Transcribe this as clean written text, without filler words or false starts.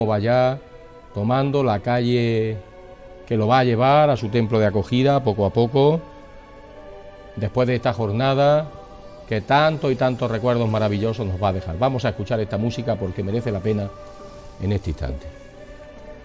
vaya tomando la calle que lo va a llevar a su templo de acogida poco a poco, después de esta jornada que tantos y tantos recuerdos maravillosos nos va a dejar. Vamos a escuchar esta música porque merece la pena en este instante.